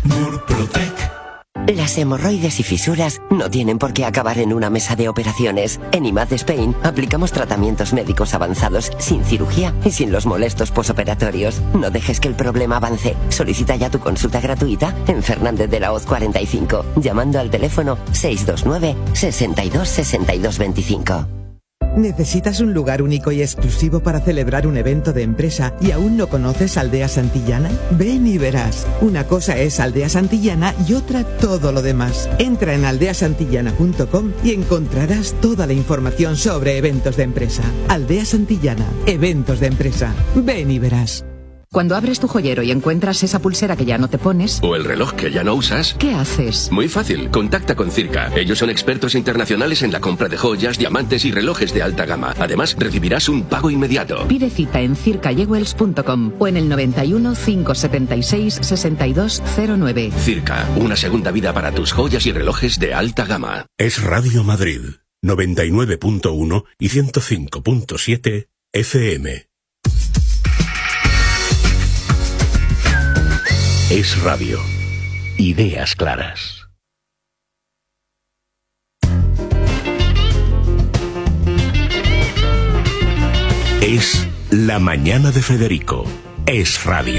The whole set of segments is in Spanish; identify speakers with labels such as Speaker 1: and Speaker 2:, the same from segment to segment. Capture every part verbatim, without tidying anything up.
Speaker 1: Murprotec.
Speaker 2: Las hemorroides y fisuras no tienen por qué acabar en una mesa de operaciones. En I M A D Spain aplicamos tratamientos médicos avanzados sin cirugía y sin los molestos posoperatorios. No dejes que el problema avance. Solicita ya tu consulta gratuita en Fernández de la Hoz cuarenta y cinco, llamando al teléfono seis dos nueve, sesenta y dos, sesenta y dos veinticinco.
Speaker 3: ¿Necesitas un lugar único y exclusivo para celebrar un evento de empresa y aún no conoces Aldea Santillana? Ven y verás. Una cosa es Aldea Santillana y otra todo lo demás. Entra en aldea santillana punto com y encontrarás toda la información sobre eventos de empresa. Aldea Santillana, eventos de empresa. Ven y verás.
Speaker 4: Cuando abres tu joyero y encuentras esa pulsera que ya no te pones...
Speaker 5: O el reloj que ya no usas...
Speaker 4: ¿Qué haces?
Speaker 5: Muy fácil, contacta con Circa. Ellos son expertos internacionales en la compra de joyas, diamantes y relojes de alta gama. Además, recibirás un pago inmediato.
Speaker 4: Pide cita en circa jewels punto com o en el noventa y uno, cinco setenta y seis, sesenta y dos cero nueve.
Speaker 5: Circa, una segunda vida para tus joyas y relojes de alta gama.
Speaker 1: Es Radio Madrid, noventa y nueve punto uno y ciento cinco punto siete F M. Es Radio. Ideas claras. Es La Mañana de Federico. Es Radio.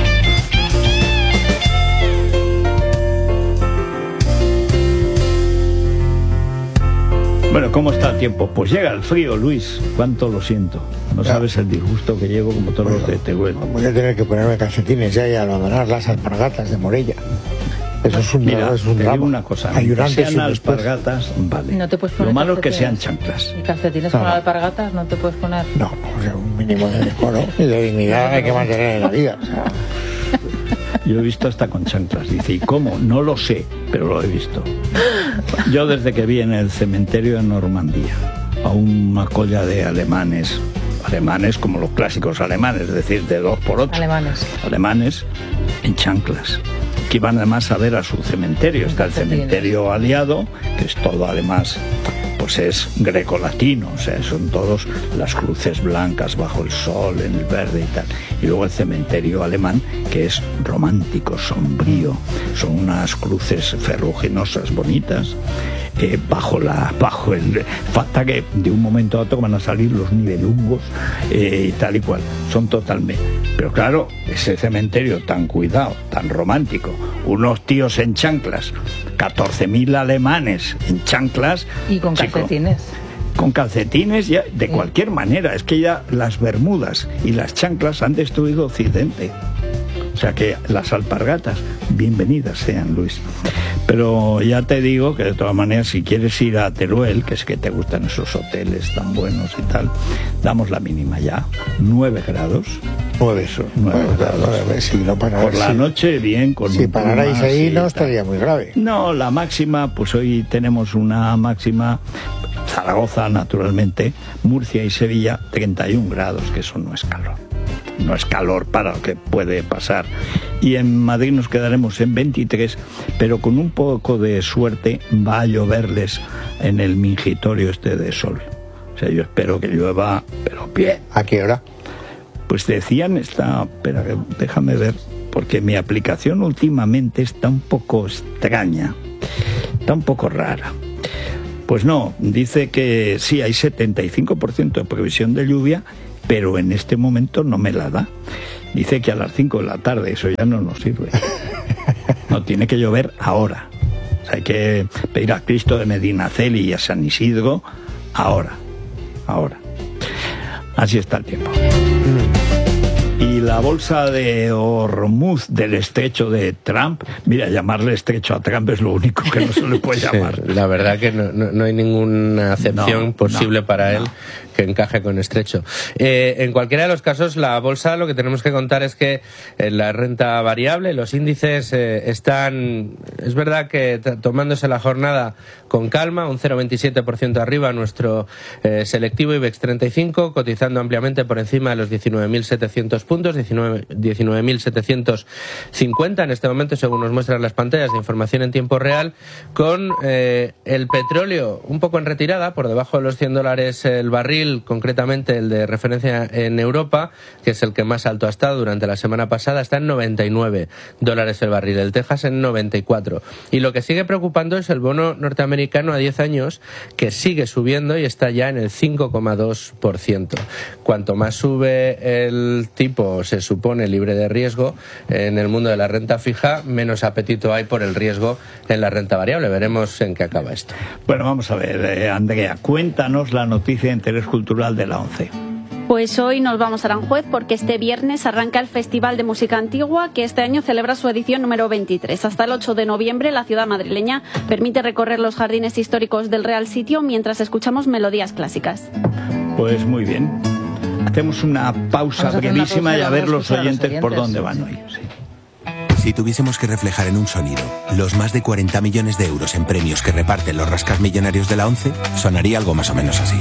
Speaker 6: Bueno, ¿cómo está el tiempo? Pues llega el frío, Luis. Cuánto lo siento. No ya sabes el disgusto que llevo como todos bueno, los de Tehuel.
Speaker 7: Voy a tener que ponerme calcetines ya y abandonar las alpargatas de Morella. Eso es un,
Speaker 6: Mira,
Speaker 7: es un
Speaker 6: te
Speaker 7: drama.
Speaker 6: Digo una cosa.
Speaker 7: Hay
Speaker 6: que sean alpargatas, vale.
Speaker 8: No te puedes poner
Speaker 6: lo malo es que
Speaker 8: calcetines.
Speaker 6: sean chanclas.
Speaker 8: ¿Y calcetines
Speaker 7: no,
Speaker 8: con
Speaker 7: no.
Speaker 8: alpargatas no te puedes poner?
Speaker 7: No, o sea, un mínimo de decoro y de dignidad hay que mantener en la vida. O sea.
Speaker 6: Yo he visto hasta con chanclas. Dice, ¿y cómo? No lo sé, pero lo he visto. Yo desde que vi en el cementerio de Normandía a una colla de alemanes, alemanes como los clásicos alemanes, es decir, de dos por ocho.
Speaker 8: Alemanes.
Speaker 6: Alemanes en chanclas, que iban además a ver a su cementerio. Está el cementerio aliado, que es todo además, pues es grecolatino, o sea, son todos las cruces blancas bajo el sol, en el verde y tal. Y luego el cementerio alemán, que es romántico, sombrío, son unas cruces ferruginosas, bonitas, eh, bajo la bajo el... Falta que de un momento a otro van a salir los nivelungos eh, y tal y cual, son totalmente... Pero claro, ese cementerio tan cuidado, tan romántico, unos tíos en chanclas, catorce mil alemanes en chanclas...
Speaker 8: Y con
Speaker 6: chico,
Speaker 8: calcetines.
Speaker 6: Con calcetines ya, de cualquier manera, es que ya las bermudas y las chanclas han destruido Occidente. O sea que las alpargatas, bienvenidas sean, Luis. Pero ya te digo que de todas maneras, si quieres ir a Teruel, que es que te gustan esos hoteles tan buenos y tal, damos la mínima ya, nueve grados.
Speaker 7: Nueve, eso, nueve
Speaker 6: nueve
Speaker 7: grados.
Speaker 6: grados.
Speaker 7: Si no pararais,
Speaker 6: Por la
Speaker 7: sí.
Speaker 6: noche, bien, con
Speaker 7: Si
Speaker 6: un
Speaker 7: pararais
Speaker 6: plumas
Speaker 7: ahí
Speaker 6: y
Speaker 7: no
Speaker 6: tal.
Speaker 7: estaría muy grave.
Speaker 6: No, la máxima, pues hoy tenemos una máxima, Zaragoza naturalmente, Murcia y Sevilla, treinta y un grados, que eso no es calor. No es calor para lo que puede pasar. Y en Madrid nos quedaremos en veintitrés, pero con un poco de suerte va a lloverles en el mingitorio este de sol. O sea, yo espero que llueva, pero bien.
Speaker 7: ¿A qué hora?
Speaker 6: Pues decían, está, espera, déjame ver, porque mi aplicación últimamente está un poco extraña, está un poco rara. Pues no, dice que sí, hay setenta y cinco por ciento de previsión de lluvia, pero en este momento no me la da. Dice que a las cinco de la tarde, eso ya no nos sirve. No, tiene que llover ahora. O sea, hay que pedir a Cristo de Medinaceli y a San Isidro ahora, ahora. Así está el tiempo. Y la bolsa de Hormuz del estrecho de Trump, mira, llamarle estrecho a Trump es lo único que no se le puede llamar.
Speaker 9: Sí, la verdad que no, no, no hay ninguna acepción
Speaker 6: No,
Speaker 9: posible
Speaker 6: no,
Speaker 9: para
Speaker 6: no.
Speaker 9: él que encaje con estrecho. Eh, en cualquiera de los casos, la bolsa, lo que tenemos que contar es que eh, la renta variable, los índices eh, están, es verdad que t- tomándose la jornada con calma, un cero coma veintisiete por ciento arriba nuestro eh, selectivo IBEX treinta y cinco, cotizando ampliamente por encima de los diecinueve mil setecientos puntos, diecinueve mil setecientos cincuenta en este momento, según nos muestran las pantallas de información en tiempo real, con eh, el petróleo un poco en retirada, por debajo de los cien dólares el barril, concretamente el de referencia en Europa, que es el que más alto ha estado durante la semana pasada, está en noventa y nueve dólares el barril, el Texas en noventa y cuatro. Y lo que sigue preocupando es el bono norteamericano a diez años, que sigue subiendo y está ya en el cinco coma dos por ciento. Cuanto más sube el tipo, se supone, libre de riesgo en el mundo de la renta fija, menos apetito hay por el riesgo en la renta variable. Veremos en qué acaba esto.
Speaker 6: Bueno, vamos a ver, eh, Andrea, cuéntanos la noticia de interés cultural de la ONCE.
Speaker 8: Pues hoy nos vamos a Aranjuez porque este viernes arranca el Festival de Música Antigua, que este año celebra su edición número veintitrés. Hasta el ocho de noviembre la ciudad madrileña permite recorrer los jardines históricos del Real Sitio mientras escuchamos melodías clásicas.
Speaker 6: Pues muy bien. Hacemos una pausa brevísima una pausa y a ver los oyentes, los oyentes por dónde van hoy. Sí.
Speaker 10: Si tuviésemos que reflejar en un sonido los más de cuarenta millones de euros en premios que reparten los rascasmillonarios de la ONCE, sonaría algo más o menos así.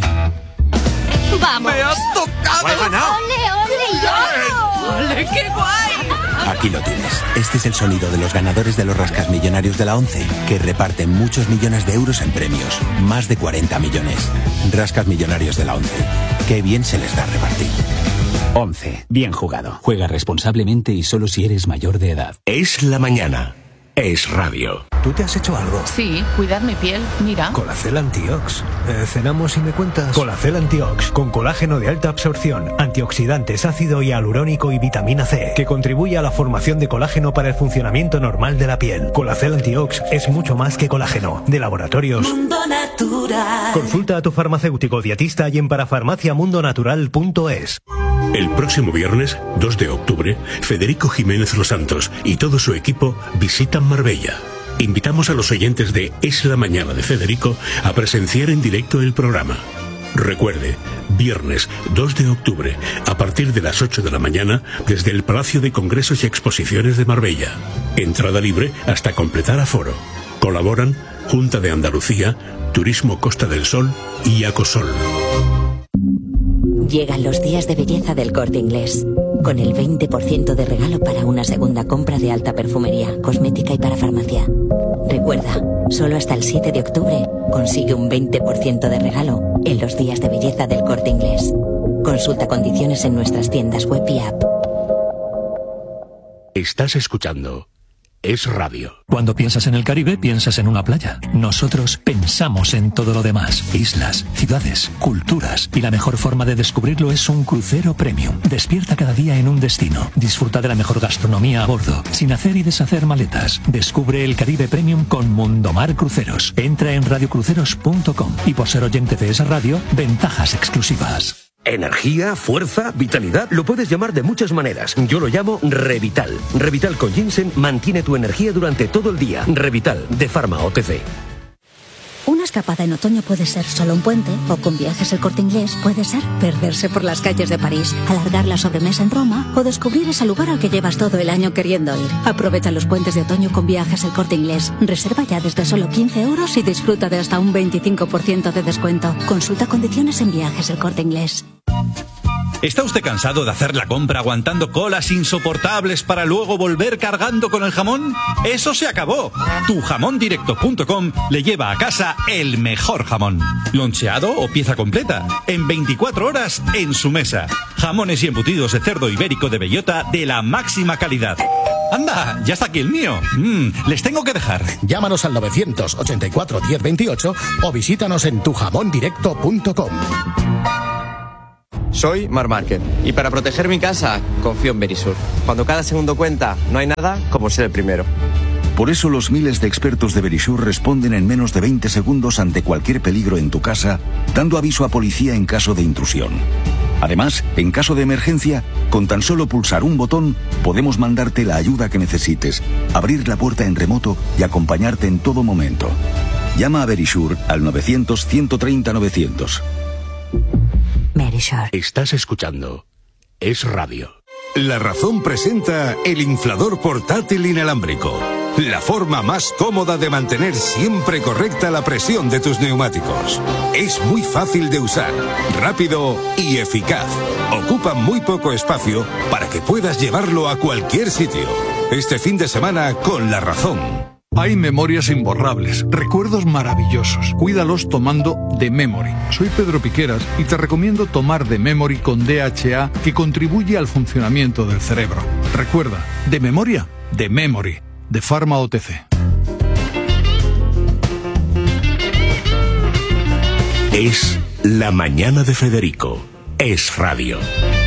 Speaker 11: ¡Vamos! ¡Me has tocado!
Speaker 10: ¡He ganado!
Speaker 11: ¡Ole, ole, yo! ¡Ole, qué guay!
Speaker 10: Aquí lo tienes. Este es el sonido de los ganadores de los rascasmillonarios de la ONCE, que reparten muchos millones de euros en premios. Más de cuarenta millones. Rascasmillonarios de la ONCE. Qué bien se les da repartir.
Speaker 12: ONCE. Bien jugado. Juega responsablemente y solo si eres mayor de edad.
Speaker 1: Es la mañana. Es radio.
Speaker 13: ¿Tú te has hecho algo?
Speaker 14: Sí, cuidar mi piel, mira.
Speaker 13: Colacel Antiox. Eh, ¿Cenamos y me cuentas? Colacel Antiox, con colágeno de alta absorción, antioxidantes, ácido hialurónico y vitamina C, que contribuye a la formación de colágeno para el funcionamiento normal de la piel. Colacel Antiox es mucho más que colágeno. De Laboratorios
Speaker 11: Mundo Natural.
Speaker 13: Consulta a tu farmacéutico dietista y en parafarmaciamundonatural punto es.
Speaker 1: El próximo viernes, dos de octubre, Federico Jiménez Los Santos y todo su equipo visitan Marbella. Invitamos a los oyentes de Es la Mañana de Federico a presenciar en directo el programa. Recuerde, viernes dos de octubre, a partir de las ocho de la mañana, desde el Palacio de Congresos y Exposiciones de Marbella. Entrada libre hasta completar aforo. Colaboran Junta de Andalucía, Turismo Costa del Sol y Acosol.
Speaker 15: Llegan los días de belleza del Corte Inglés, con el veinte por ciento de regalo para una segunda compra de alta perfumería, cosmética y para farmacia. Recuerda, solo hasta el siete de octubre consigue un veinte por ciento de regalo en los días de belleza del Corte Inglés. Consulta condiciones en nuestras tiendas web y app.
Speaker 1: Estás escuchando Es Radio.
Speaker 16: Cuando piensas en el Caribe, piensas en una playa. Nosotros pensamos en todo lo demás. Islas, ciudades, culturas. Y la mejor forma de descubrirlo es un crucero premium. Despierta cada día en un destino. Disfruta de la mejor gastronomía a bordo, sin hacer y deshacer maletas. Descubre el Caribe Premium con Mundomar Cruceros. Entra en radio cruceros punto com y por ser oyente de esa radio, ventajas exclusivas.
Speaker 17: Energía, fuerza, vitalidad, lo puedes llamar de muchas maneras. Yo lo llamo Revital. Revital con ginseng mantiene tu energía durante todo el día. Revital, de Pharma O T C.
Speaker 18: Una escapada en otoño puede ser solo un puente, o con Viajes El Corte Inglés puede ser perderse por las calles de París, alargar la sobremesa en Roma o descubrir ese lugar al que llevas todo el año queriendo ir. Aprovecha los puentes de otoño con Viajes El Corte Inglés. Reserva ya desde solo quince euros y disfruta de hasta un veinticinco por ciento de descuento. Consulta condiciones en Viajes El Corte Inglés.
Speaker 19: ¿Está usted cansado de hacer la compra aguantando colas insoportables para luego volver cargando con el jamón? ¡Eso se acabó! tu jamón directo punto com le lleva a casa el mejor jamón. Loncheado o pieza completa. En veinticuatro horas en su mesa. Jamones y embutidos de cerdo ibérico de bellota de la máxima calidad. ¡Anda! ¡Ya está aquí el mío! Mm, les tengo que dejar.
Speaker 20: Llámanos al novecientos ochenta y cuatro diez veintiocho o visítanos en tu jamón directo punto com.
Speaker 21: Soy Mar Márquez y para proteger mi casa confío en Verisur. Cuando cada segundo cuenta, no hay nada como ser el primero.
Speaker 22: Por eso los miles de expertos de Verisur responden en menos de veinte segundos ante cualquier peligro en tu casa, dando aviso a policía en caso de intrusión. Además, en caso de emergencia, con tan solo pulsar un botón, podemos mandarte la ayuda que necesites, abrir la puerta en remoto y acompañarte en todo momento. Llama a Verisur al novecientos ciento treinta novecientos.
Speaker 2: Verisur.
Speaker 1: Estás escuchando Es Radio.
Speaker 23: La Razón presenta el inflador portátil inalámbrico.
Speaker 3: la forma más cómoda de mantener siempre correcta la presión de tus neumáticos. Es muy fácil de usar, rápido y eficaz. Ocupa muy poco espacio para que puedas llevarlo a cualquier sitio. Este fin de semana con La Razón.
Speaker 4: Hay memorias imborrables, recuerdos maravillosos. Cuídalos tomando The Memory. Soy Pedro Piqueras y te recomiendo tomar The Memory con D H A, que contribuye al funcionamiento del cerebro. Recuerda, de memoria, The Memory, de Pharma O T C.
Speaker 1: Es La Mañana de Federico. Es radio.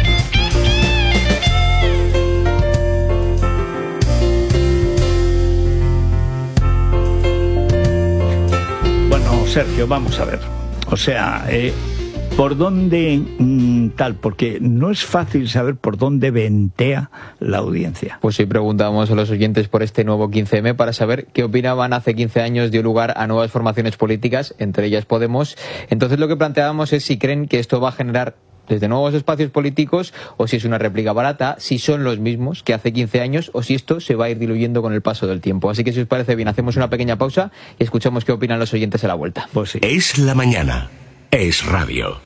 Speaker 6: Sergio, vamos a ver. O sea, eh, ¿por dónde mmm, tal? Porque no es fácil saber por dónde ventea la audiencia.
Speaker 23: Pues hoy preguntamos a los oyentes por este nuevo quince eme para saber qué opinaban. Hace quince años dio lugar a nuevas formaciones políticas, entre ellas Podemos. Entonces lo que planteábamos es si creen que esto va a generar desde nuevos espacios políticos, o si es una réplica barata, si son los mismos que hace quince años, o si esto se va a ir diluyendo con el paso del tiempo. Así que si os parece bien, hacemos una pequeña pausa y escuchamos qué opinan los oyentes a la vuelta.
Speaker 6: Pues sí.
Speaker 1: Es la mañana. Es radio.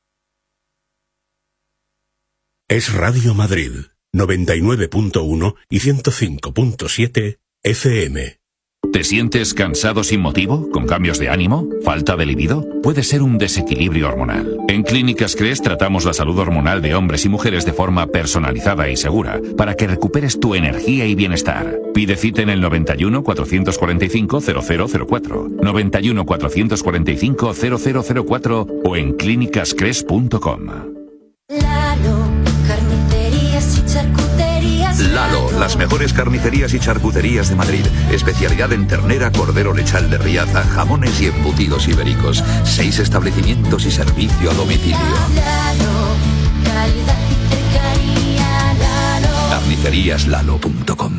Speaker 1: Es Radio Madrid, noventa y nueve punto uno y ciento cinco punto siete F M.
Speaker 24: ¿Te sientes cansado sin motivo? ¿Con cambios de ánimo? ¿Falta de libido? Puede ser un desequilibrio hormonal. En Clínicas Cres tratamos la salud hormonal de hombres y mujeres de forma personalizada y segura para que recuperes tu energía y bienestar. Pide cita en el noventa y uno, cuatrocientos cuarenta y cinco, cero cero cero cuatro, noventa y uno, cuatrocientos cuarenta y cinco, cero cero cero cuatro o en clínicas cres punto com.
Speaker 25: Lalo, carnicerías y charcuterías.
Speaker 26: Lalo, las mejores carnicerías y charcuterías de Madrid. Especialidad en ternera, cordero lechal de Riaza, jamones y embutidos ibéricos. Seis establecimientos y servicio a domicilio.
Speaker 25: Lalo, calidad y cercanía. Lalo.
Speaker 26: carnicerías lalo punto com.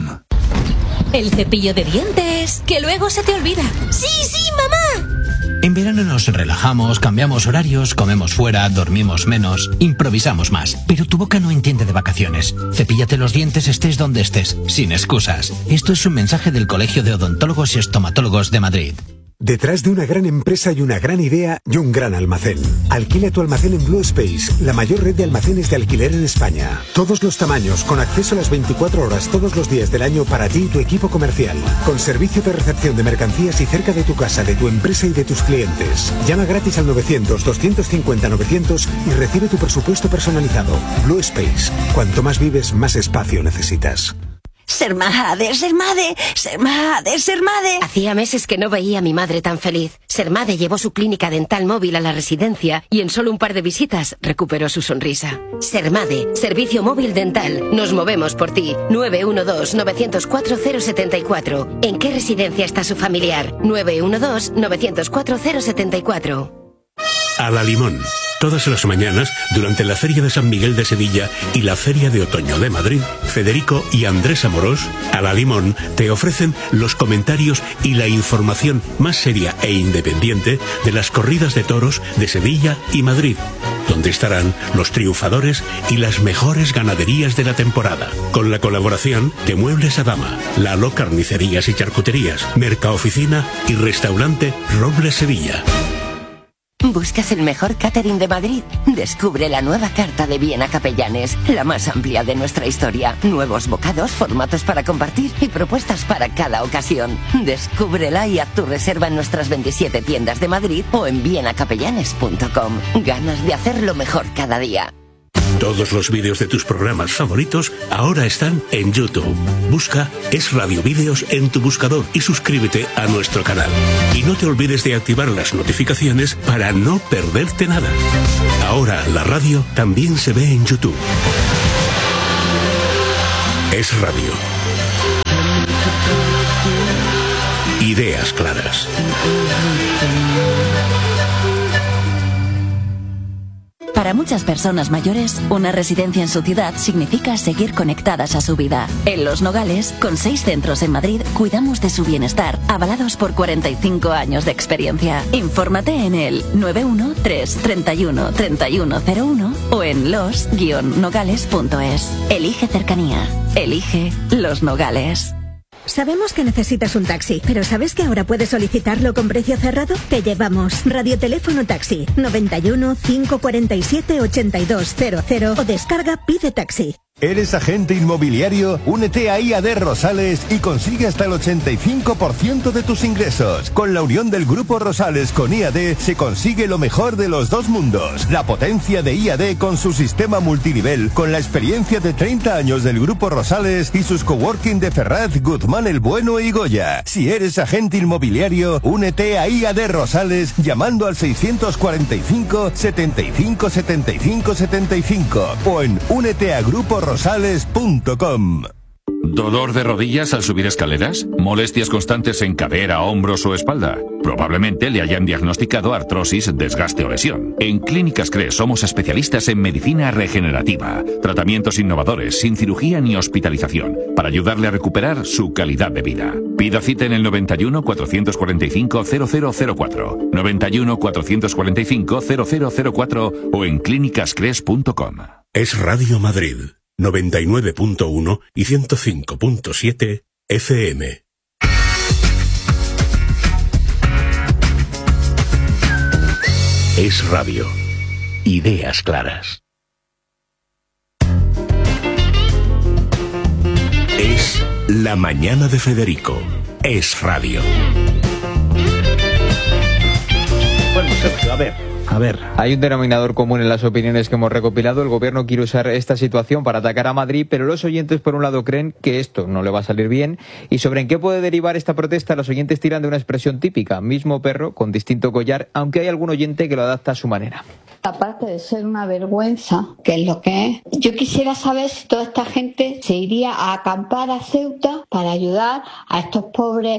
Speaker 27: El cepillo de dientes, que luego se te olvida. ¡Sí, sí, mamá!
Speaker 28: En verano nos relajamos, cambiamos horarios, comemos fuera, dormimos menos, improvisamos más. Pero tu boca no entiende de vacaciones. Cepíllate los dientes estés donde estés, sin excusas. Esto es un mensaje del Colegio de Odontólogos y Estomatólogos de Madrid.
Speaker 29: Detrás de una gran empresa y una gran idea y un gran almacén. Alquila tu almacén en Blue Space, la mayor red de almacenes de alquiler en España. Todos los tamaños, con acceso a las veinticuatro horas todos los días del año para ti y tu equipo comercial. Con servicio de recepción de mercancías y cerca de tu casa, de tu empresa y de tus clientes. Llama gratis al novecientos, doscientos cincuenta, novecientos y recibe tu presupuesto personalizado. Blue Space. Cuanto más vives, más espacio necesitas.
Speaker 27: Sermade, Sermade, Sermade, Sermade.
Speaker 30: Hacía meses que no veía a mi madre tan feliz. Sermade llevó su clínica dental móvil a la residencia y en solo un par de visitas recuperó su sonrisa. Sermade, servicio móvil dental. Nos movemos por ti. nueve uno dos, nueve cero cuatro, cero siete cuatro. ¿En qué residencia está su familiar? nueve uno dos, nueve cero cuatro, cero siete cuatro.
Speaker 1: A la Limón. Todas las mañanas, durante la Feria de San Miguel de Sevilla y la Feria de Otoño de Madrid, Federico y Andrés Amorós, a la Limón, te ofrecen los comentarios y la información más seria e independiente de las corridas de toros de Sevilla y Madrid, donde estarán los triunfadores y las mejores ganaderías de la temporada, con la colaboración de Muebles Adama, Lalo Carnicerías y Charcuterías, Mercaoficina y Restaurante Robles Sevilla.
Speaker 2: ¿Buscas el mejor catering de Madrid? Descubre la nueva carta de Viena Capellanes, la más amplia de nuestra historia. Nuevos bocados, formatos para compartir y propuestas para cada ocasión. Descúbrela y haz tu reserva en nuestras veintisiete tiendas de Madrid o en viena capellanes punto com. Ganas de hacerlo mejor cada día.
Speaker 1: Todos los vídeos de tus programas favoritos ahora están en YouTube. Busca Es Radio Vídeos en tu buscador y suscríbete a nuestro canal. Y no te olvides de activar las notificaciones para no perderte nada. Ahora la radio también se ve en YouTube. Es Radio. Ideas claras.
Speaker 27: Para muchas personas mayores, una residencia en su ciudad significa seguir conectadas a su vida. En Los Nogales, con seis centros en Madrid, cuidamos de su bienestar, avalados por cuarenta y cinco años de experiencia. Infórmate en el nueve uno tres, treinta y uno, treinta y uno cero uno o en los guion nogales punto es. Elige cercanía. Elige Los Nogales.
Speaker 5: Sabemos que necesitas un taxi, pero ¿sabes que ahora puedes solicitarlo con precio cerrado? Te llevamos Radioteléfono Taxi noventa y uno, cinco cuarenta y siete, ochenta y dos cero cero o descarga Pide Taxi.
Speaker 7: ¿Eres agente inmobiliario? Únete a I A D Rosales y consigue hasta el ochenta y cinco por ciento de tus ingresos. Con la unión del Grupo Rosales con I A D se consigue lo mejor de los dos mundos. La potencia de I A D con su sistema multinivel, con la experiencia de treinta años del Grupo Rosales y sus coworking de Ferraz, Guzmán el Bueno y Goya. Si eres agente inmobiliario, únete a I A D Rosales llamando al seiscientos cuarenta y cinco, setenta y cinco, setenta y cinco, setenta y cinco o en únete a grupo rosales punto com.
Speaker 24: ¿Dolor de rodillas al subir escaleras? ¿Molestias constantes en cadera, hombros o espalda? Probablemente le hayan diagnosticado artrosis, desgaste o lesión. En Clínicas Cres somos especialistas en medicina regenerativa, tratamientos innovadores, sin cirugía ni hospitalización, para ayudarle a recuperar su calidad de vida. Pida cita en el noventa y uno, cuatrocientos cuarenta y cinco, cero cero cero cuatro, noventa y uno, cuatrocientos cuarenta y cinco, cero cero cero cuatro o en clínicas cres punto com.
Speaker 1: Es Radio Madrid, noventa y nueve punto uno y ciento cinco punto siete F M. Es radio. Ideas claras. Es La Mañana de Federico. Es radio.
Speaker 6: Bueno, Sergio, a ver. A ver.
Speaker 23: Hay un denominador común en las opiniones que hemos recopilado. El gobierno quiere usar esta situación para atacar a Madrid, pero los oyentes, por un lado, creen que esto no le va a salir bien. Y sobre en qué puede derivar esta protesta, los oyentes tiran de una expresión típica: mismo perro con distinto collar, aunque hay algún oyente que lo adapta a su manera.
Speaker 8: Aparte de ser una vergüenza, que es lo que es, yo quisiera saber si toda esta gente se iría a acampar a Ceuta para ayudar a estos pobres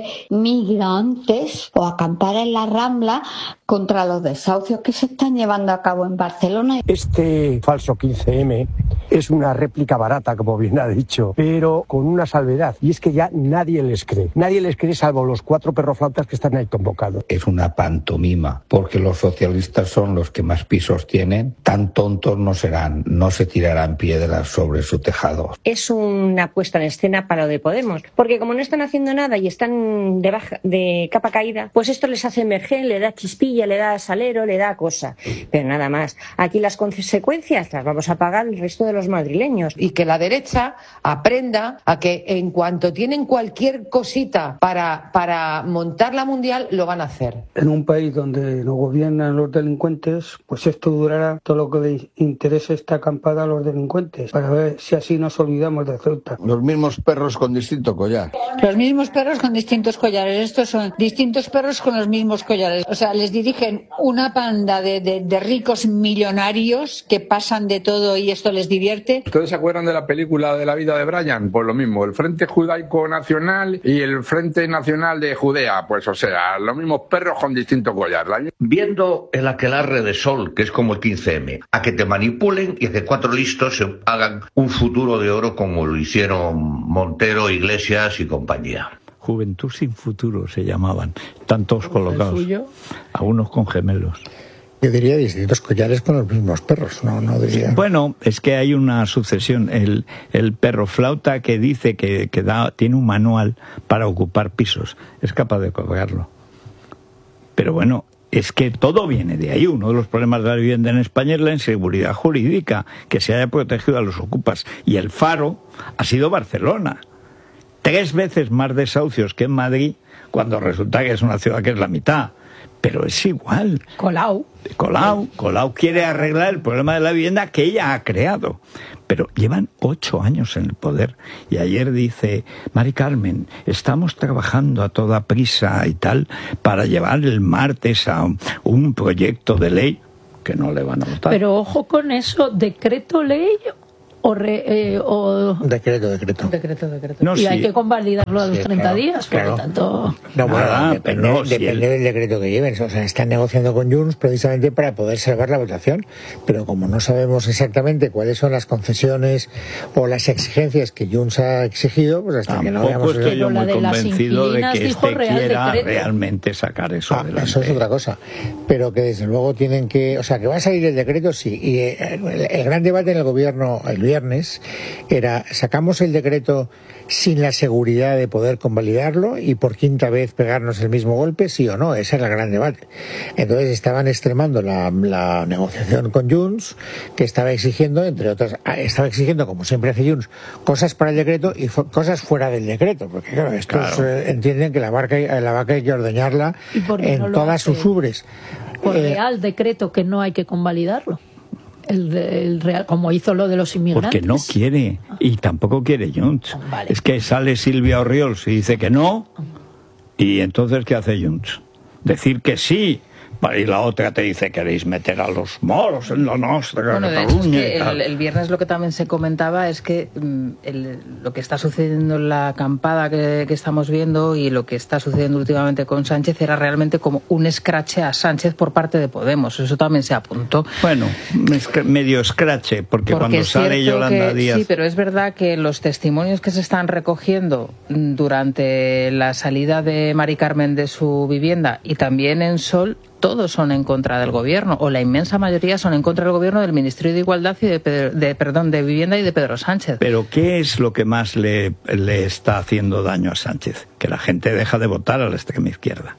Speaker 8: migrantes o acampar en la Rambla contra los desahucios que se están llevando a cabo en Barcelona.
Speaker 9: Este falso quince eme es una réplica barata, como bien ha dicho, pero con una salvedad, y es que ya nadie les cree. Nadie les cree salvo los cuatro perroflautas que están ahí convocados.
Speaker 10: Es una pantomima, porque los socialistas son los que más pisos tienen, tan tontos no serán, no se tirarán piedras sobre su tejado.
Speaker 11: Es una puesta en escena para lo de Podemos, porque como no están haciendo nada y están de, baja, de capa caída, pues esto les hace emerger, le da chispilla, le da salero, le da cosa, pero nada más. Aquí las consecuencias las vamos a pagar el resto de los madrileños.
Speaker 12: Y que la derecha aprenda a que en cuanto tienen cualquier cosita para, para montar la mundial, lo van a hacer.
Speaker 9: En un país donde no gobiernan los delincuentes, pues esto durará todo lo que les interese esta acampada a los delincuentes, para ver si así nos olvidamos de Ceuta.
Speaker 13: Los mismos perros con distinto collar.
Speaker 8: Los mismos perros con distintos collares. Estos son distintos perros con los mismos collares. O sea, les dirigen una panda de, de, de ricos millonarios que pasan de todo y esto les divierte.
Speaker 14: ¿Ustedes se acuerdan de la película de la vida de Brian? Pues lo mismo, el Frente Judaico Nacional y el Frente Nacional de Judea. Pues o sea, los mismos perros con distinto collar.
Speaker 15: Viendo el aquelarre de sol, que es como el quince eme, a que te manipulen y a que cuatro listos se hagan un futuro de oro como lo hicieron Montero, Iglesias y compañía.
Speaker 6: Juventud sin futuro se llamaban, tantos colocados, a unos con gemelos.
Speaker 10: Yo diría distintos collares con los mismos perros, no, no diría...
Speaker 6: Bueno, es que hay una sucesión. El, el perro flauta que dice que, que da, tiene un manual para ocupar pisos, es capaz de colgarlo. Pero bueno, es que todo viene de ahí. Uno de los problemas de la vivienda en España es la inseguridad jurídica, que se haya protegido a los ocupas. Y el faro ha sido Barcelona. Tres veces más desahucios que en Madrid, cuando resulta que es una ciudad que es la mitad. Pero es igual.
Speaker 8: Colau.
Speaker 6: Colau, Colau quiere arreglar el problema de la vivienda que ella ha creado. Pero llevan ocho años en el poder. Y ayer dice, Mari Carmen, estamos trabajando a toda prisa y tal para llevar el martes a un, un proyecto de ley que no le van a votar.
Speaker 8: Pero ojo con eso, decreto ley o, re, eh, o...
Speaker 10: Decreto, decreto.
Speaker 8: Decreto, decreto.
Speaker 6: No,
Speaker 8: y
Speaker 6: sí.
Speaker 8: hay que convalidarlo a los
Speaker 10: Sí,
Speaker 8: treinta
Speaker 10: claro,
Speaker 8: días, por
Speaker 10: claro.
Speaker 8: lo tanto...
Speaker 10: No, bueno,
Speaker 6: Nada,
Speaker 10: depende,
Speaker 6: pero no, si
Speaker 10: depende
Speaker 6: el-
Speaker 10: del decreto que lleven. O sea, están negociando con Junts precisamente para poder salvar la votación. Pero como no sabemos exactamente cuáles son las concesiones o las exigencias que Junts ha exigido, pues hasta que no
Speaker 6: Tampoco
Speaker 10: veamos...
Speaker 6: estoy yo
Speaker 8: Pero la
Speaker 6: muy
Speaker 8: de las
Speaker 6: convencido de
Speaker 8: inquilinas
Speaker 6: que
Speaker 8: dijo
Speaker 6: este
Speaker 8: Real
Speaker 6: quiera
Speaker 8: Decreto.
Speaker 6: realmente sacar eso
Speaker 10: Ah,
Speaker 6: adelante.
Speaker 10: eso es otra cosa. Pero que desde luego tienen que... O sea, que va a salir el decreto, sí. Y eh, el, el gran debate en el gobierno, el viernes, era sacamos el decreto sin la seguridad de poder convalidarlo y por quinta vez pegarnos el mismo golpe, sí o no. Ese era el gran debate. Entonces estaban extremando la, la negociación con Junts, que estaba exigiendo, entre otras, estaba exigiendo, como siempre hace Junts, cosas para el decreto y fu- cosas fuera del decreto, porque claro, estos
Speaker 6: Claro.
Speaker 10: eh, entienden que la, barca, la vaca hay que ordeñarla
Speaker 3: ¿Y por qué
Speaker 10: en
Speaker 3: no lo
Speaker 10: todas
Speaker 3: hace?
Speaker 10: sus ubres.
Speaker 3: Por
Speaker 10: Eh,
Speaker 3: Real Decreto que no hay que convalidarlo. El, de- el Real, como hizo lo de los inmigrantes.
Speaker 6: Porque no quiere, y tampoco quiere Junts.
Speaker 3: Vale.
Speaker 6: Es que sale Silvia Orriols y dice que no, y entonces ¿qué hace Junts? Decir que sí. Vale, y la otra te dice, queréis meter a los moros en la nuestra
Speaker 4: Bueno, de hecho, es
Speaker 6: Cataluña
Speaker 4: que
Speaker 6: y tal.
Speaker 4: el, el viernes lo que también se comentaba es que mm, el- lo que está sucediendo en la acampada que, que estamos viendo y lo que está sucediendo últimamente con Sánchez era realmente como un escrache a Sánchez por parte de Podemos. Eso también se apuntó.
Speaker 6: Bueno, es que medio escrache, porque,
Speaker 4: Porque
Speaker 6: cuando
Speaker 4: es
Speaker 6: sale
Speaker 4: cierto
Speaker 6: Yolanda
Speaker 4: que-
Speaker 6: Díaz...
Speaker 4: Sí, pero es verdad que los testimonios que se están recogiendo mm, durante la salida de Mari Carmen de su vivienda y también en Sol, todos son en contra del gobierno, o la inmensa mayoría son en contra del gobierno, del Ministerio de Igualdad y de, Pedro- de perdón de Vivienda y de Pedro Sánchez.
Speaker 6: Pero ¿qué es lo que más le, le está haciendo daño a Sánchez? Que la gente deja de votar a la extrema izquierda.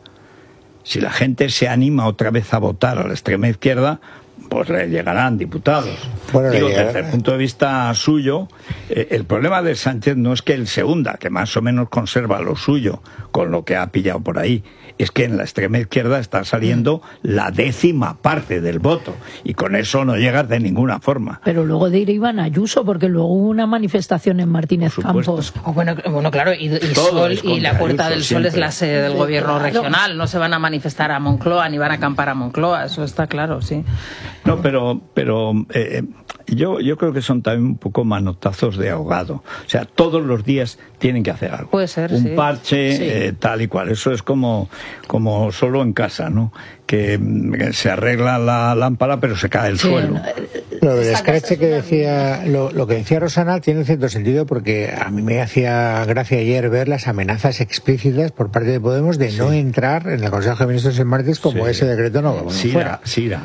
Speaker 6: Si la gente se anima otra vez a votar a la extrema izquierda, pues le llegarán diputados.
Speaker 10: Bueno, le
Speaker 6: Digo,
Speaker 10: llegará-
Speaker 6: desde el punto de vista suyo, eh, el problema de Sánchez no es que él se hunda, que más o menos conserva lo suyo con lo que ha pillado por ahí. Es que en la extrema izquierda está saliendo la décima parte del voto, y con eso no llegas de ninguna forma.
Speaker 3: Pero luego derivan a Ayuso, porque luego hubo una manifestación en Martínez Campos.
Speaker 4: Oh, bueno, bueno, claro, y, y
Speaker 3: Todo
Speaker 4: Sol
Speaker 3: es
Speaker 4: y
Speaker 3: contra
Speaker 4: la Puerta
Speaker 3: Ayuso
Speaker 4: del Sol es
Speaker 3: siempre.
Speaker 4: la sede del
Speaker 3: Sí,
Speaker 4: gobierno
Speaker 3: claro.
Speaker 4: regional. No se van a manifestar a Moncloa ni van a acampar a Moncloa, eso está claro, sí.
Speaker 6: No, pero, pero eh, yo, yo creo que son también un poco manotazos de ahogado. O sea, todos los días tienen que hacer algo.
Speaker 4: Puede ser,
Speaker 6: un
Speaker 4: sí.
Speaker 6: parche,
Speaker 4: Sí.
Speaker 6: eh, tal y cual. Eso es como, como solo en casa, ¿no? Que, mm, que se arregla la lámpara, pero se cae el suelo.
Speaker 10: Lo del escrache que decía, lo, lo que decía Rosana tiene cierto sentido, porque a mí me hacía gracia ayer ver las amenazas explícitas por parte de Podemos de no entrar en el Consejo de Ministros el martes como
Speaker 6: Sí.
Speaker 10: ese decreto no va
Speaker 6: Sira,
Speaker 10: fuera.
Speaker 6: Sira,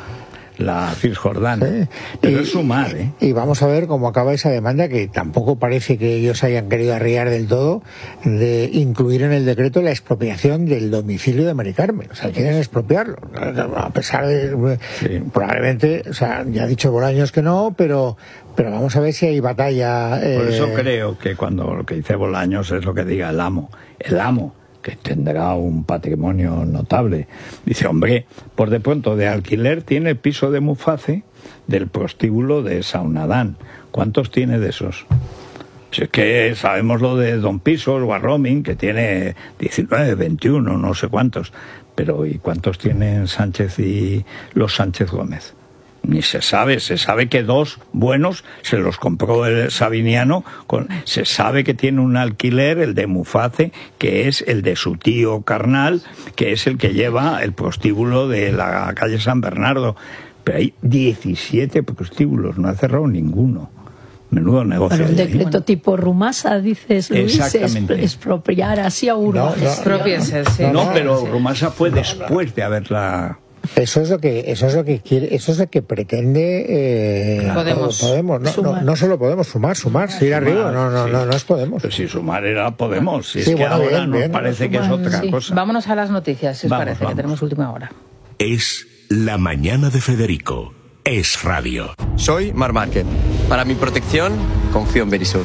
Speaker 6: la Cisjordana. Pero es sumar, ¿eh?
Speaker 10: Y vamos a ver cómo acaba esa demanda, que tampoco parece que ellos hayan querido arriar del todo, de incluir en el decreto la expropiación del domicilio de Mari Carmen. O sea, quieren expropiarlo. A pesar de... Probablemente, o sea, ya ha dicho Bolaños que no, pero, pero vamos a ver si hay batalla.
Speaker 6: Por eso
Speaker 10: eh,
Speaker 6: creo que cuando lo que dice Bolaños es lo que diga el amo. El amo, que tendrá un patrimonio notable, dice, hombre, por de pronto de alquiler tiene el piso de Muface del prostíbulo de Saunadán. ¿Cuántos tiene de esos? Si es que sabemos lo de Don Pisos, Warroming, que tiene diecinueve, veintiuno, no sé cuántos. Pero ¿y cuántos tienen Sánchez y los Sánchez Gómez? Ni se sabe, se sabe que dos buenos se los compró el Sabiniano, con, se sabe que tiene un alquiler, el de Muface, que es el de su tío carnal, que es el que lleva el prostíbulo de la calle San Bernardo. Pero hay diecisiete prostíbulos, no ha cerrado ninguno. Menudo negocio.
Speaker 3: Pero el
Speaker 6: hay, ¿eh?
Speaker 3: decreto tipo Rumasa, dices, Luis,
Speaker 6: Exactamente.
Speaker 3: es- expropiar así a urbes.
Speaker 4: Expropiese, sí.
Speaker 6: No, pero Rumasa fue después de haberla...
Speaker 10: Eso es lo que eso es lo que quiere, eso es lo que pretende eh,
Speaker 6: Podemos.
Speaker 10: Podemos. No, no,
Speaker 6: Sumar.
Speaker 10: no solo Podemos sumar, sumar, ir arriba, no, no,
Speaker 6: sí.
Speaker 10: no, no es Podemos.
Speaker 6: Pero si sumar era Podemos, si
Speaker 10: Sí,
Speaker 6: es que
Speaker 10: bueno,
Speaker 6: ahora
Speaker 10: bien,
Speaker 6: nos
Speaker 10: bien.
Speaker 6: parece que es otra
Speaker 4: Sí.
Speaker 6: cosa.
Speaker 4: Vámonos a las noticias, si os
Speaker 1: Vamos,
Speaker 4: parece,
Speaker 1: vamos.
Speaker 4: que tenemos última hora.
Speaker 1: Es La Mañana de Federico. Es radio.
Speaker 16: Soy Mar Márquez. Para mi protección, confío en Verisur.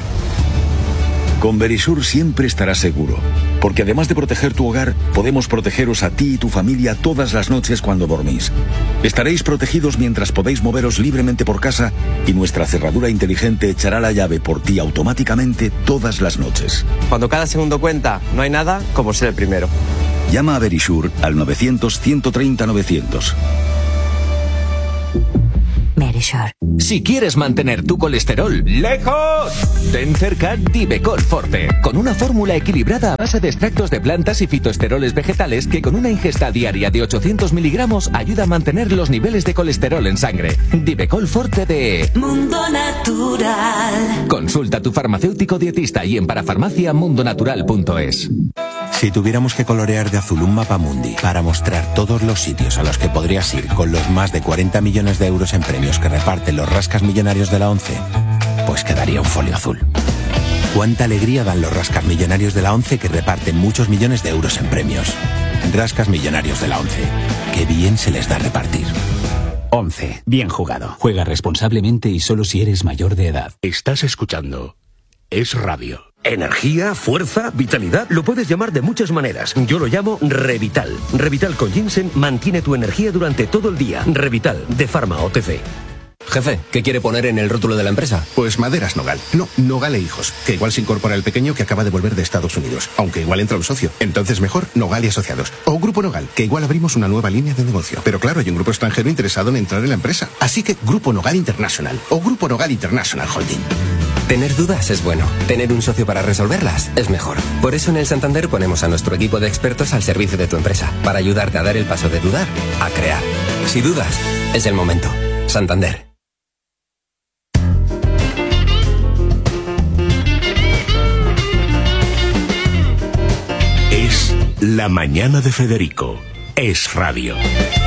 Speaker 17: Con Verisur siempre estarás seguro, porque además de proteger tu hogar, podemos protegeros a ti y tu familia todas las noches cuando dormís. Estaréis protegidos mientras podéis moveros libremente por casa y nuestra cerradura inteligente echará la llave por ti automáticamente todas las noches.
Speaker 16: Cuando cada segundo cuenta, no hay nada como ser el primero.
Speaker 17: Llama a Verisur al novecientos, ciento treinta, novecientos.
Speaker 18: Verisur. Si quieres mantener tu colesterol lejos, ten cerca Divecol Forte, con una fórmula equilibrada a base de extractos de plantas y fitoesteroles vegetales que con una ingesta diaria de ochocientos miligramos ayuda a mantener los niveles de colesterol en sangre. Divecol Forte de
Speaker 27: Mundo Natural.
Speaker 18: Consulta a tu farmacéutico dietista y en parafarmacia mundonatural punto es.
Speaker 19: Si tuviéramos que colorear de azul un mapa mundi para mostrar todos los sitios a los que podrías ir con los más de cuarenta millones de euros en premios que reparten los rascas millonarios de la ONCE, pues quedaría un folio azul. Cuánta alegría dan los rascasmillonarios de la ONCE que reparten muchos millones de euros en premios. Rascasmillonarios de la ONCE. Qué bien se les da repartir.
Speaker 2: ONCE. Bien jugado. Juega responsablemente y solo si eres mayor de edad.
Speaker 1: Estás escuchando Es Radio.
Speaker 5: Energía, fuerza, vitalidad, lo puedes llamar de muchas maneras. Yo lo llamo Revital. Revital con ginseng mantiene tu energía durante todo el día. Revital, de Pharma O T C.
Speaker 16: Jefe, ¿qué quiere poner en el rótulo de la empresa?
Speaker 20: Pues Maderas Nogal. No, Nogal e Hijos. Que igual se incorpora el pequeño que acaba de volver de Estados Unidos. Aunque igual entra un socio. Entonces mejor Nogal y Asociados. O Grupo Nogal, que igual abrimos una nueva línea de negocio. Pero claro, hay un grupo extranjero interesado en entrar en la empresa. Así que Grupo Nogal International. O Grupo Nogal International Holding.
Speaker 16: Tener dudas es bueno. Tener un socio para resolverlas es mejor. Por eso en el Santander ponemos a nuestro equipo de expertos al servicio de tu empresa. Para ayudarte a dar el paso de dudar a crear. Si dudas, es el momento. Santander.
Speaker 1: La mañana de Federico. Es Radio.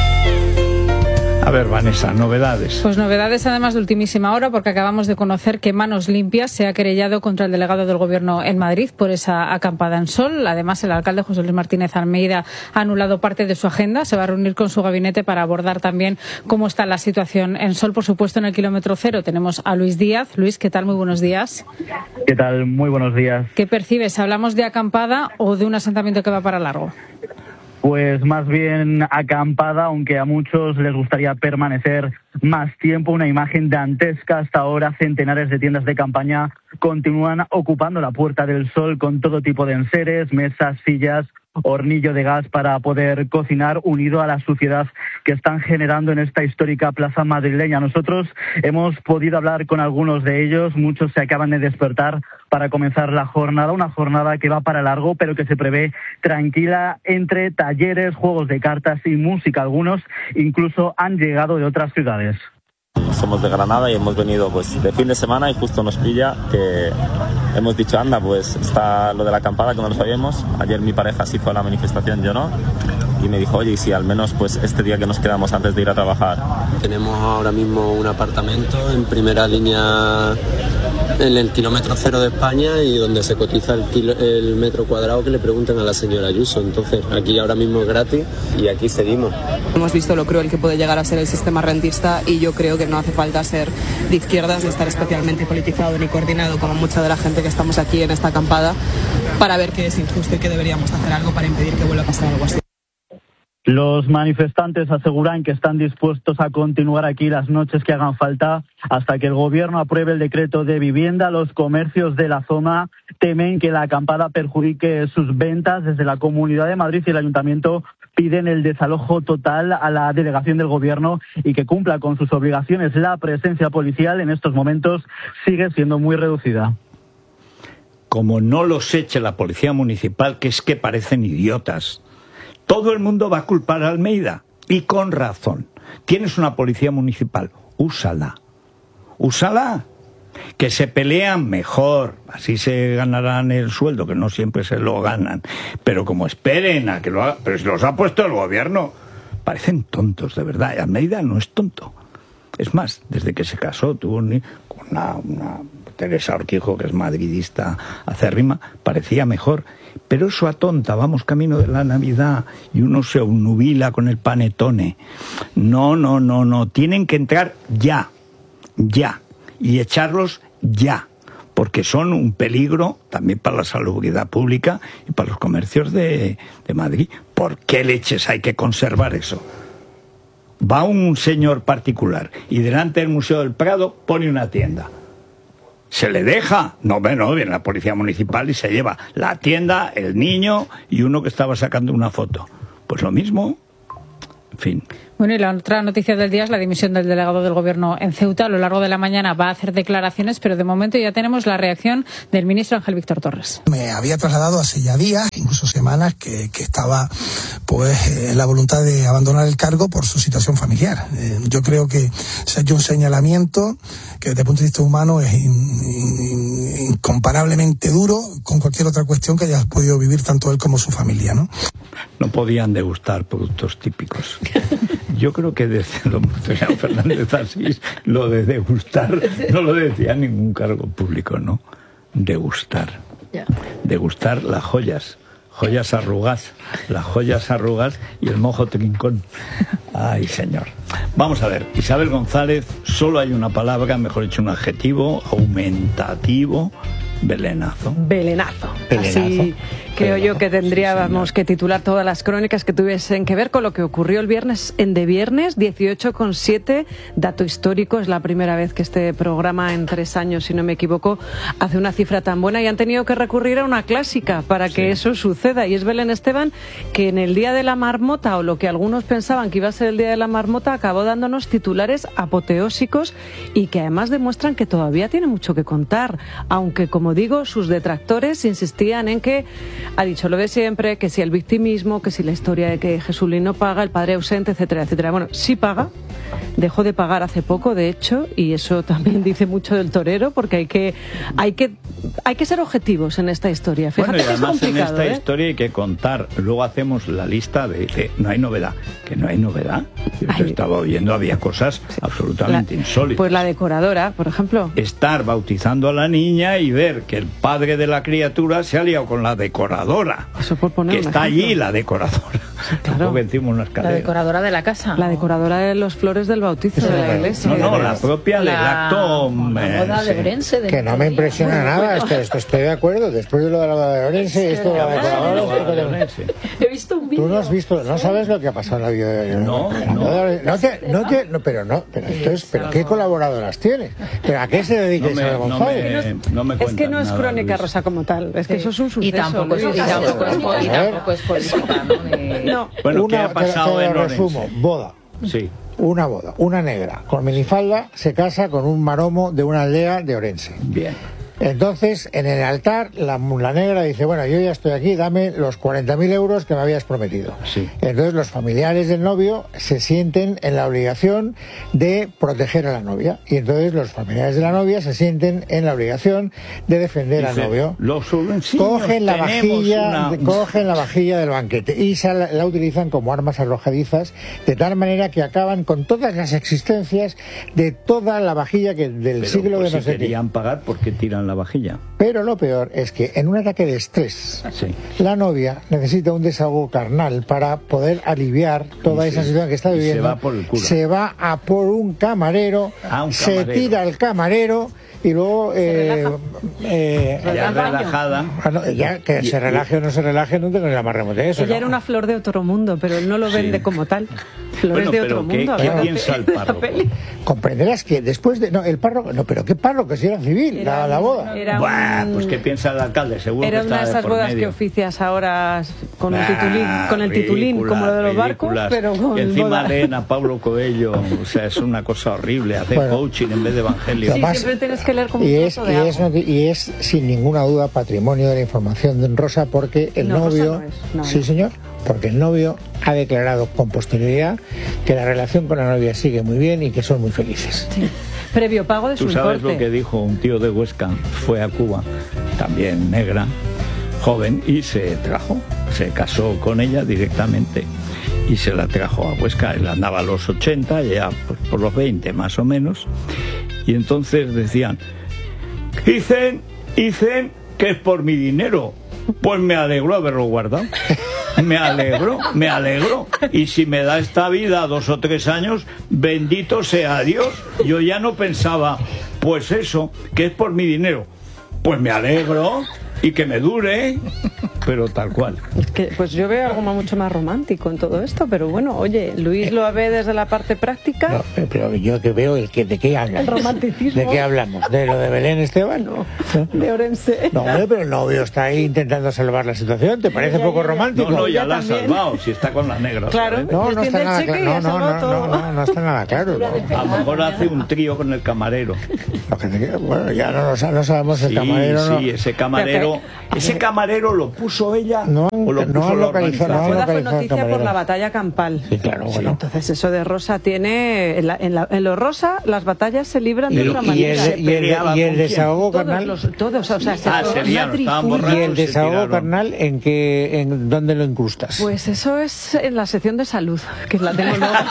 Speaker 6: A ver, Vanessa, novedades.
Speaker 21: Pues novedades además de ultimísima hora, porque acabamos de conocer que Manos Limpias se ha querellado contra el delegado del Gobierno en Madrid por esa acampada en Sol. Además, el alcalde José Luis Martínez Almeida ha anulado parte de su agenda. Se va a reunir con su gabinete para abordar también cómo está la situación en Sol. Por supuesto, en el kilómetro cero tenemos a Luis Díaz. Luis, ¿qué tal? Muy buenos días.
Speaker 22: ¿Qué tal? Muy buenos días.
Speaker 21: ¿Qué percibes? ¿Hablamos de acampada o de un asentamiento que va para largo?
Speaker 22: Pues más bien acampada, aunque a muchos les gustaría permanecer más tiempo. Una imagen dantesca. Hasta ahora centenares de tiendas de campaña continúan ocupando la Puerta del Sol con todo tipo de enseres, mesas, sillas, hornillo de gas para poder cocinar, unido a la suciedad que están generando en esta histórica plaza madrileña. Nosotros hemos podido hablar con algunos de ellos, muchos se acaban de despertar para comenzar la jornada, una jornada que va para largo, pero que se prevé tranquila entre talleres, juegos de cartas y música. Algunos incluso han llegado de otras ciudades.
Speaker 25: Somos de Granada y hemos venido pues de fin de semana y justo nos pilla que hemos dicho, anda, pues está lo de la acampada que no lo sabíamos. Ayer mi pareja sí fue a la manifestación, yo no. Y me dijo, oye, y si al menos pues este día que nos quedamos antes de ir a trabajar.
Speaker 26: Tenemos ahora mismo un apartamento en primera línea en el kilómetro cero de España y donde se cotiza el, kilo, el metro cuadrado que le pregunten a la señora Ayuso. Entonces aquí ahora mismo es gratis y aquí seguimos.
Speaker 28: Hemos visto lo cruel que puede llegar a ser el sistema rentista y yo creo que no hace falta ser de izquierdas ni estar especialmente politizado ni coordinado como mucha de la gente que estamos aquí en esta acampada para ver que es injusto y que deberíamos hacer algo para impedir que vuelva a pasar algo así.
Speaker 22: Los manifestantes aseguran que están dispuestos a continuar aquí las noches que hagan falta hasta que el Gobierno apruebe el decreto de vivienda. Los comercios de la zona temen que la acampada perjudique sus ventas. Desde la Comunidad de Madrid y el Ayuntamiento piden el desalojo total a la delegación del Gobierno y que cumpla con sus obligaciones. La presencia policial en estos momentos sigue siendo muy reducida.
Speaker 6: Como no los eche la Policía Municipal, que es que parecen idiotas. Todo el mundo va a culpar a Almeida, y con razón. Tienes una policía municipal, úsala. Úsala. Que se pelean mejor, así se ganarán el sueldo, que no siempre se lo ganan. Pero como esperen a que lo haga, pero si los ha puesto el Gobierno. Parecen tontos, de verdad. Y Almeida no es tonto. Es más, desde que se casó, tuvo un, con una, una Teresa Orquijo, que es madridista acérrima, parecía mejor. Pero eso atonta, vamos camino de la Navidad y uno se obnubila con el panetone. No, no, no, no, tienen que entrar ya, ya, y echarlos ya, porque son un peligro también para la salubridad pública y para los comercios de, de Madrid. ¿Por qué leches hay que conservar eso? Va un señor particular y delante del Museo del Prado pone una tienda. ¿Se le deja? No, no, viene la Policía Municipal y se lleva la tienda, el niño y uno que estaba sacando una foto. Pues lo mismo, en fin.
Speaker 21: Bueno, y la otra noticia del día es la dimisión del delegado del Gobierno en Ceuta. A lo largo de la mañana va a hacer declaraciones, pero de momento ya tenemos la reacción del ministro Ángel Víctor Torres.
Speaker 29: Me había trasladado hace ya días, incluso semanas, que, que estaba pues en la voluntad de abandonar el cargo por su situación familiar. Eh, yo creo que se ha hecho un señalamiento que desde el punto de vista humano es in, in, in, incomparablemente duro con cualquier otra cuestión que haya podido vivir tanto él como su familia, ¿no?
Speaker 6: No podían degustar productos típicos. Yo creo que desde don Montoriano Fernández Asís lo de degustar no lo decía ningún cargo público, ¿no? Degustar.
Speaker 3: Ya.
Speaker 6: Degustar las joyas. Joyas arrugas, las joyas arrugas y el mojo trincón. Ay, señor. Vamos a ver, Isabel González, solo hay una palabra, mejor dicho, un adjetivo aumentativo: belenazo.
Speaker 7: Belenazo.
Speaker 6: Belenazo.
Speaker 7: Así creo
Speaker 6: Belenazo.
Speaker 7: yo que tendríamos sí, que titular todas las crónicas que tuviesen que ver con lo que ocurrió el viernes en De Viernes, dieciocho coma siete, dato histórico, es la primera vez que este programa en tres años, si no me equivoco, hace una cifra tan buena y han tenido que recurrir a una clásica para que sí. eso suceda, y es Belén Esteban, que en el Día de la Marmota, o lo que algunos pensaban que iba a ser el Día de la Marmota, acabó dándonos titulares apoteósicos y que además demuestran que todavía tiene mucho que contar, aunque, como digo, sus detractores insistían en que ha dicho lo de siempre, que si el victimismo, que si la historia de que Jesulín no paga, el padre ausente, etcétera, etcétera. Bueno, sí paga, dejó de pagar hace poco, de hecho, y eso también dice mucho del torero, porque hay que hay que hay que ser objetivos en esta historia. Fíjate
Speaker 6: bueno, y
Speaker 7: que es
Speaker 6: además
Speaker 7: complicado,
Speaker 6: en esta
Speaker 7: ¿eh?
Speaker 6: historia hay que contar. Luego hacemos la lista de, de no hay novedad, que no hay novedad. Yo
Speaker 7: Ay.
Speaker 6: estaba oyendo, había cosas absolutamente
Speaker 7: La,
Speaker 6: insólitas.
Speaker 7: Pues la decoradora, por ejemplo.
Speaker 6: Estar bautizando a la niña y ver que el padre de la criatura se ha liado con la decoradora.
Speaker 7: Eso por poner
Speaker 6: que
Speaker 7: un
Speaker 6: está
Speaker 7: ejemplo.
Speaker 6: allí la decoradora.
Speaker 7: Sí, claro.
Speaker 6: Encima una
Speaker 4: La decoradora de la casa.
Speaker 7: La decoradora de los flores del bautizo de la iglesia.
Speaker 6: No, no, la propia
Speaker 4: La-
Speaker 6: del acto.
Speaker 4: la boda de Orense.
Speaker 10: Que no me impresiona nada, esto, esto estoy de acuerdo. Después de lo de la boda de Orense, esto de la decoradora.
Speaker 3: He visto un vídeo.
Speaker 10: Tú no has visto, no sabes lo que ha pasado en la vida de
Speaker 6: No,
Speaker 10: no. No, te, no, te, no, pero no, pero esto es, pero ¿qué colaboradoras tienes? ¿Pero a qué se dedica
Speaker 6: No me-
Speaker 10: Isabel
Speaker 6: no
Speaker 10: González?
Speaker 6: me- no me
Speaker 7: Es que
Speaker 6: cuentan
Speaker 7: no es
Speaker 6: nada,
Speaker 7: crónica
Speaker 6: Luis.
Speaker 7: rosa como tal, es que eso es un suceso.
Speaker 4: Y tampoco es,
Speaker 7: Luis.
Speaker 4: y tampoco es, po- y tampoco es política, ¿no? Ni-
Speaker 7: No.
Speaker 6: Bueno, ¿qué
Speaker 10: Una-
Speaker 6: ha pasado
Speaker 10: te, te
Speaker 6: en
Speaker 10: lo
Speaker 6: Orense?
Speaker 10: resumo, boda.
Speaker 6: Sí.
Speaker 10: Una boda, una negra, con minifalda, se casa con un maromo de una aldea de Orense.
Speaker 6: Bien.
Speaker 10: Entonces, en el altar, la, la negra dice, bueno, yo ya estoy aquí, dame los cuarenta mil euros que me habías prometido.
Speaker 6: Sí.
Speaker 10: Entonces, los familiares del novio se sienten en la obligación de proteger a la novia. Y entonces, los familiares de la novia se sienten en la obligación de defender
Speaker 6: Dice,
Speaker 10: al novio.
Speaker 6: Los urensinos
Speaker 10: Cogen la
Speaker 6: tenemos
Speaker 10: vajilla,
Speaker 6: una-
Speaker 10: cogen la vajilla del banquete y se la, la utilizan como armas arrojadizas, de tal manera que acaban con todas las existencias de toda la vajilla que del
Speaker 6: Pero,
Speaker 10: siglo
Speaker 6: pues,
Speaker 10: de no
Speaker 6: si
Speaker 10: sé qué.
Speaker 6: querían pagar, ¿por qué tiran la vajilla?
Speaker 10: Pero lo peor es que en un ataque de estrés,
Speaker 6: Sí.
Speaker 10: la novia necesita un desahogo carnal para poder aliviar toda
Speaker 6: Y
Speaker 10: esa
Speaker 6: se-
Speaker 10: situación que está
Speaker 6: y se
Speaker 10: viviendo.
Speaker 6: va por el culo.
Speaker 10: Se va a por un camarero,
Speaker 6: Ah, un
Speaker 10: se
Speaker 6: camarero.
Speaker 10: tira al camarero y luego eh, eh,
Speaker 6: Ya relajada.
Speaker 10: ah, no, ya que se relaje o no se relaje, no tengo ni la más remota de eso.
Speaker 7: Ella
Speaker 10: ¿no?
Speaker 7: era una flor de otro mundo, pero él no lo
Speaker 6: Sí.
Speaker 7: vende como tal. Flores
Speaker 6: Bueno,
Speaker 7: de
Speaker 6: pero
Speaker 7: otro
Speaker 6: ¿qué-
Speaker 7: mundo.
Speaker 6: qué
Speaker 7: había
Speaker 6: piensa
Speaker 7: pe-
Speaker 6: el párroco?
Speaker 7: peli.
Speaker 10: Comprenderás que después de no el párroco no pero qué párroco si era civil
Speaker 7: Era
Speaker 10: la, la
Speaker 7: un-
Speaker 10: boda.
Speaker 7: Era
Speaker 6: Buah,
Speaker 7: un-
Speaker 6: pues ¿qué piensa el alcalde? Seguro
Speaker 7: Era
Speaker 6: que
Speaker 7: una
Speaker 6: está
Speaker 7: de esas
Speaker 6: por
Speaker 7: bodas que
Speaker 6: medio.
Speaker 7: oficias ahora con, un
Speaker 6: Ah,
Speaker 7: titulín, con el titulín, como lo de los barcos,
Speaker 6: ridículas.
Speaker 7: pero con
Speaker 6: Y encima
Speaker 7: boda.
Speaker 6: leen a Pablo Coelho, o sea, es una cosa horrible, hacer
Speaker 10: Bueno.
Speaker 6: coaching en vez de evangelio.
Speaker 10: Lo
Speaker 7: Sí,
Speaker 10: más-
Speaker 7: siempre tienes que leer como
Speaker 10: y
Speaker 7: un
Speaker 10: es,
Speaker 7: trozo
Speaker 10: y,
Speaker 7: de
Speaker 10: es,
Speaker 7: agua.
Speaker 10: noti- y es sin ninguna duda patrimonio de la información de Rosa porque el
Speaker 7: No, Rosa
Speaker 10: novio
Speaker 7: no es, no,
Speaker 10: sí
Speaker 7: no.
Speaker 10: señor porque el novio ha declarado con posterioridad que la relación con la novia sigue muy bien y que son muy felices.
Speaker 7: Sí. Previo pago de su
Speaker 6: Tú sabes
Speaker 7: importe.
Speaker 6: lo que dijo un tío de Huesca, fue a Cuba, también negra, joven, y se trajo, se casó con ella directamente y se la trajo a Huesca. Él andaba a los ochenta, ya pues, por los veinte más o menos, y entonces decían, dicen, dicen que es por mi dinero. Pues me alegro haberlo guardado. Me alegro, me alegro. Y si me da esta vida dos o tres años, bendito sea Dios. Yo ya no pensaba, pues eso, que es por mi dinero. Pues me alegro y que me dure, pero tal cual.
Speaker 7: Es que, pues yo veo algo mucho más romántico en todo esto, pero bueno, oye, Luis lo ve desde la parte práctica.
Speaker 10: No, pero yo que veo el que de qué hablan.
Speaker 7: El romanticismo.
Speaker 10: ¿De qué hablamos? ¿De lo de Belén Esteban?
Speaker 7: No, de Orense.
Speaker 10: No, hombre, pero el novio está ahí intentando salvar la situación. ¿Te parece
Speaker 7: Ya,
Speaker 10: poco
Speaker 7: ya, ya.
Speaker 10: romántico?
Speaker 6: No, no, ya
Speaker 7: Ya
Speaker 6: la ha
Speaker 7: también.
Speaker 6: salvado, si está con la negra.
Speaker 7: Claro.
Speaker 6: ¿sabes?
Speaker 10: No, no
Speaker 7: Desde
Speaker 10: está
Speaker 7: el
Speaker 10: nada
Speaker 7: cheque
Speaker 10: claro.
Speaker 7: ya
Speaker 10: No, no,
Speaker 7: salvó
Speaker 10: no,
Speaker 7: todo.
Speaker 10: no, no, no está nada claro. no.
Speaker 6: A lo mejor hace un trío con el camarero.
Speaker 10: Lo que te- Bueno, ya no, lo sa- no sabemos el
Speaker 6: Sí,
Speaker 10: camarero.
Speaker 6: sí,
Speaker 10: no.
Speaker 6: ese camarero, ese camarero lo puso puso ella
Speaker 10: No,
Speaker 6: o lo
Speaker 10: no
Speaker 6: puso
Speaker 10: han
Speaker 6: la
Speaker 10: localizado, no han
Speaker 7: La boda fue
Speaker 10: localizado
Speaker 7: noticia por
Speaker 10: camarero.
Speaker 7: la batalla campal.
Speaker 10: Sí, claro,
Speaker 7: Sí,
Speaker 10: bueno.
Speaker 7: entonces eso de Rosa tiene... En, la- en, la- en lo Rosa las batallas se libran de
Speaker 10: Y,
Speaker 7: otra
Speaker 10: y
Speaker 7: manera.
Speaker 10: el, y el- y el desahogo
Speaker 7: Todos,
Speaker 10: carnal.
Speaker 7: los- todos, o sea, se
Speaker 6: Ah,
Speaker 7: formó
Speaker 6: se liaron,
Speaker 7: una
Speaker 6: estaban
Speaker 7: trifulca.
Speaker 6: borrachos.
Speaker 10: Y el
Speaker 6: se
Speaker 10: desahogo
Speaker 6: tiraron.
Speaker 10: carnal, ¿en qué, en dónde lo incrustas?
Speaker 7: Pues eso es en la sección de salud, que la tengo luego.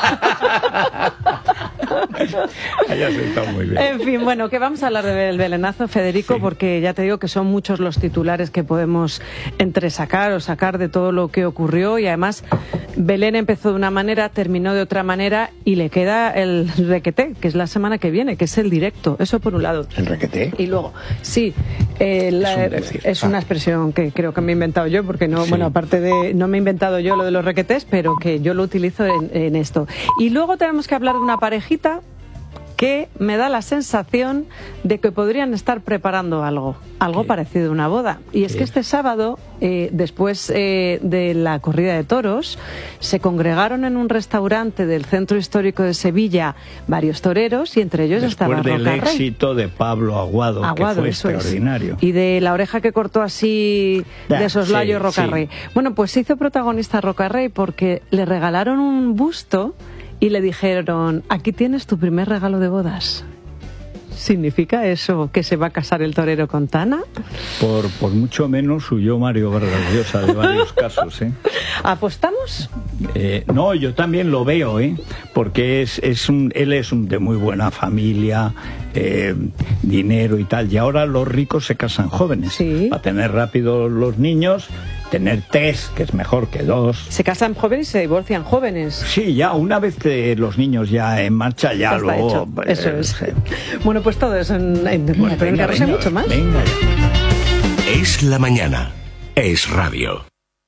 Speaker 6: Ella se está muy bien.
Speaker 7: En fin, bueno, que vamos a hablar del belenazo, Federico,
Speaker 6: Sí.
Speaker 7: porque ya te digo que son muchos los titulares que podemos entresacar o sacar de todo lo que ocurrió y además Belén empezó de una manera, terminó de otra manera y le queda el requeté, que es la semana que viene, que es el directo. Eso por un lado.
Speaker 10: ¿El requeté?
Speaker 7: Y luego, sí, eh, la-
Speaker 6: Es un decir.
Speaker 7: es
Speaker 6: Ah.
Speaker 7: una expresión que creo que me he inventado yo, porque no,
Speaker 6: Sí.
Speaker 7: bueno, aparte de, no me he inventado yo lo de los requetés, pero que yo lo utilizo en, en esto. Y luego tenemos que hablar de una parejita que me da la sensación de que podrían estar preparando algo, algo parecido a una boda. Y es que este sábado, eh, después eh, de la corrida de toros, se congregaron en un restaurante del centro histórico de Sevilla varios toreros y entre ellos estaba
Speaker 6: Después del
Speaker 7: Roca Rey.
Speaker 6: éxito de Pablo Aguado,
Speaker 7: Aguado,
Speaker 6: que fue
Speaker 7: eso es.
Speaker 6: extraordinario.
Speaker 7: Y de la oreja que cortó así
Speaker 6: Ah,
Speaker 7: de soslayo
Speaker 6: sí,
Speaker 7: Rocarrey.
Speaker 6: sí.
Speaker 7: Bueno, pues se hizo protagonista Rocarrey porque le regalaron un busto y le dijeron, aquí tienes tu primer regalo de bodas. ¿Significa eso que se va a casar el torero con Tana?
Speaker 6: Por, por mucho menos huyó Mario Vargas Llosa de varios casos, ¿eh?
Speaker 7: ¿Apostamos?
Speaker 6: Eh, no, yo también lo veo, ¿eh? Porque es, es un, él es un, de muy buena familia, eh, dinero y tal. Y ahora los ricos se casan jóvenes.
Speaker 7: Sí.
Speaker 6: Para tener rápido los niños, tener tres, que es mejor que dos.
Speaker 7: Se casan jóvenes y se divorcian jóvenes.
Speaker 6: Sí, ya, una vez que los niños ya en marcha, ya
Speaker 7: Ya está
Speaker 6: luego...
Speaker 7: hecho.
Speaker 6: pues,
Speaker 7: Eso es.
Speaker 6: eh,
Speaker 7: Bueno, pues todo eso en, en,
Speaker 6: Bueno,
Speaker 7: pero en
Speaker 6: venga,
Speaker 7: Carrusel
Speaker 6: venga,
Speaker 7: mucho más.
Speaker 6: venga ya.
Speaker 1: Es la mañana. Es radio.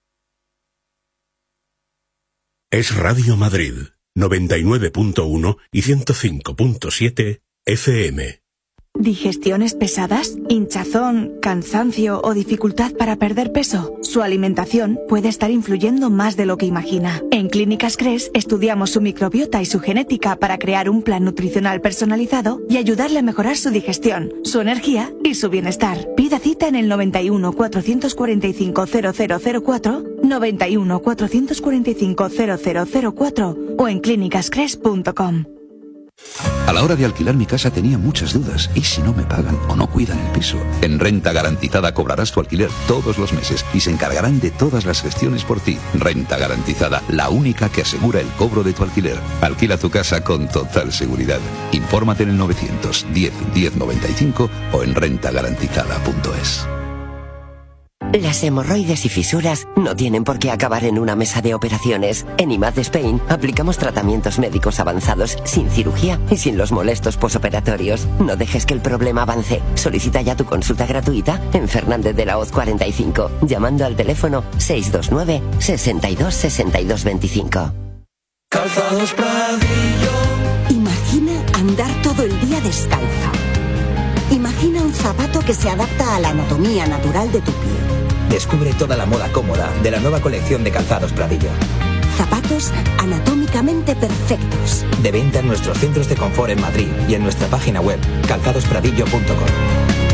Speaker 1: Es Radio Madrid, noventa y nueve punto uno y ciento cinco punto siete F M.
Speaker 8: ¿Digestiones pesadas? ¿Hinchazón, cansancio o dificultad para perder peso? Su alimentación puede estar influyendo más de lo que imagina. En Clínicas Cres estudiamos su microbiota y su genética para crear un plan nutricional personalizado y ayudarle a mejorar su digestión, su energía y su bienestar. Pida cita en el noventa y uno, cuatrocientos cuarenta y cinco, cero cero cero cuatro, noventa y uno, cuatrocientos cuarenta y cinco, cero cero cero cuatro o en clínicas cres punto com.
Speaker 9: A la hora de alquilar mi casa tenía muchas dudas. ¿Y si no me pagan o no cuidan el piso? En Renta Garantizada cobrarás tu alquiler todos los meses y se encargarán de todas las gestiones por ti. Renta Garantizada, la única que asegura el cobro de tu alquiler. Alquila tu casa con total seguridad. Infórmate en el novecientos diez, diez noventa y cinco o en renta garantizada punto es.
Speaker 11: Las hemorroides y fisuras no tienen por qué acabar en una mesa de operaciones. En I M A D Spain aplicamos tratamientos médicos avanzados sin cirugía y sin los molestos posoperatorios. No dejes que el problema avance. Solicita ya tu consulta gratuita en Fernández de la Hoz cuarenta y cinco, llamando al teléfono seis dos nueve, sesenta y dos, sesenta y dos veinticinco.
Speaker 12: Calzados Pradillo.
Speaker 8: Imagina andar todo el día descalzo. Imagina un zapato que se adapta a la anatomía natural de tu pie.
Speaker 13: Descubre toda la moda cómoda de la nueva colección de Calzados Pradillo.
Speaker 8: Zapatos anatómicamente perfectos.
Speaker 13: De venta en nuestros centros de confort en Madrid y en nuestra página web calzados pradillo punto com.